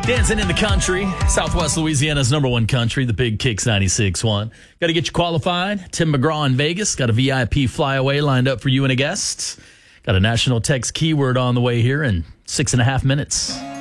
Dancing in the country, Southwest Louisiana's number one country, the Big Kicks 96.1. Got to get you qualified. Tim McGraw in Vegas. Got a VIP flyaway lined up for you and a guest. Got a national text keyword on the way here in 6.5 minutes.